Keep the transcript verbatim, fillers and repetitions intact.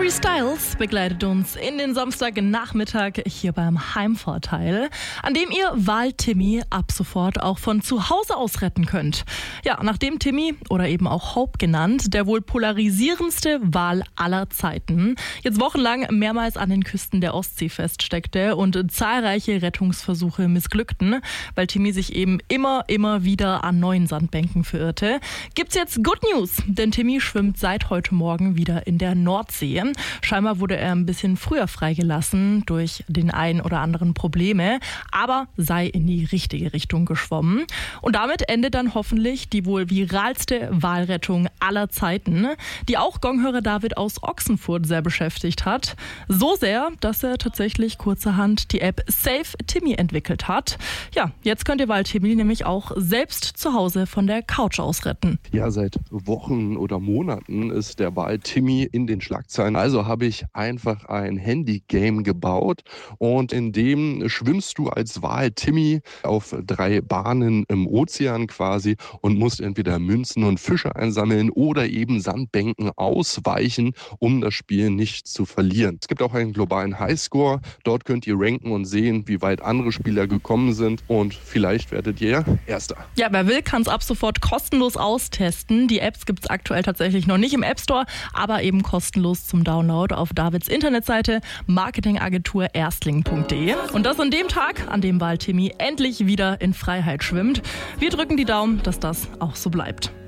Harry Styles begleitet uns in den Samstagnachmittag hier beim Heimvorteil, an dem ihr Wahl-Timmy ab sofort auch von zu Hause aus retten könnt. Ja, nachdem Timmy, oder eben auch Hope genannt, der wohl polarisierendste Wal aller Zeiten, jetzt wochenlang mehrmals an den Küsten der Ostsee feststeckte und zahlreiche Rettungsversuche missglückten, weil Timmy sich eben immer, immer wieder an neuen Sandbänken verirrte, gibt's jetzt Good News, denn Timmy schwimmt seit heute Morgen wieder in der Nordsee. Scheinbar wurde er ein bisschen früher freigelassen durch den ein oder anderen Probleme, aber sei in die richtige Richtung geschwommen. Und damit endet dann hoffentlich die wohl viralste Walrettung aller Zeiten, die auch Gonghörer David aus Ochsenfurt sehr beschäftigt hat. So sehr, dass er tatsächlich kurzerhand die App Save Timmy entwickelt hat. Ja, jetzt könnt ihr Wal-Timmy nämlich auch selbst zu Hause von der Couch aus retten. Ja, seit Wochen oder Monaten ist der Wal-Timmy in den Schlagzeilen. Also habe ich einfach ein Handy-Game gebaut und in dem schwimmst du als Wal-Timmy auf drei Bahnen im Ozean quasi und musst entweder Münzen und Fische einsammeln oder eben Sandbänken ausweichen, um das Spiel nicht zu verlieren. Es gibt auch einen globalen Highscore. Dort könnt ihr ranken und sehen, wie weit andere Spieler gekommen sind und vielleicht werdet ihr Erster. Ja, wer will, kann es ab sofort kostenlos austesten. Die Apps gibt es aktuell tatsächlich noch nicht im App Store, aber eben kostenlos zum Download auf Davids Internetseite marketingagentur erstling punkt de. Und das an dem Tag, an dem Wal-Timmy endlich wieder in Freiheit schwimmt. Wir drücken die Daumen, dass das auch so bleibt.